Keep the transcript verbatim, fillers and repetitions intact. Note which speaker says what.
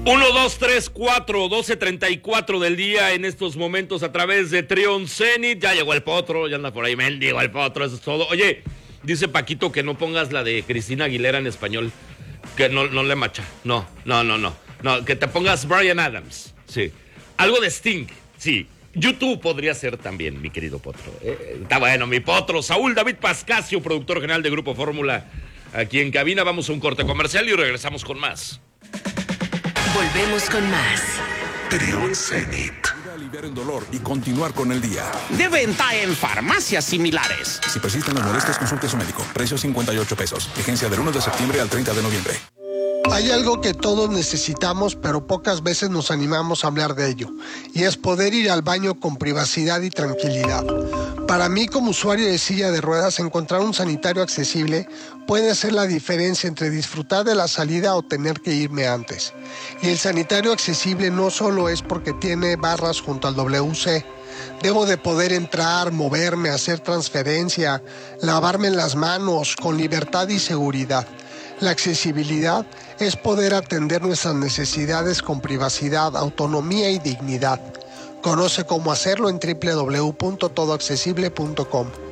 Speaker 1: uno, dos, tres, cuatro, doce treinta y cuatro del día en estos momentos a través de Trion Zenit. Ya llegó el potro, ya anda por ahí, mendigo el potro, eso es todo. Oye, dice Paquito que no pongas la de Cristina Aguilera en español, que no, no le macha. No, no, no, no, no, que te pongas Bryan Adams, sí. Algo de Sting, sí. YouTube podría ser también, mi querido potro. Eh, está bueno, mi potro. Saúl David Pascasio, productor general de Grupo Fórmula, aquí en cabina. Vamos a un corte comercial y regresamos con más.
Speaker 2: Volvemos con más.
Speaker 3: Trion Zenit.
Speaker 4: Aliviar el dolor y continuar con el día.
Speaker 5: De venta en farmacias similares.
Speaker 4: Si persisten las molestias, consulte a su médico. Precio cincuenta y ocho pesos. Vigencia del uno de septiembre al treinta de noviembre.
Speaker 6: Hay algo que todos necesitamos, pero pocas veces nos animamos a hablar de ello, y es poder ir al baño con privacidad y tranquilidad. Para mí, como usuario de silla de ruedas, encontrar un sanitario accesible puede hacer la diferencia entre disfrutar de la salida o tener que irme antes. Y el sanitario accesible no solo es porque tiene barras junto al W C. Debo de poder entrar, moverme, hacer transferencia, lavarme las manos con libertad y seguridad. La accesibilidad es poder atender nuestras necesidades con privacidad, autonomía y dignidad. Conoce cómo hacerlo en doble u doble u doble u punto todo accesible punto com.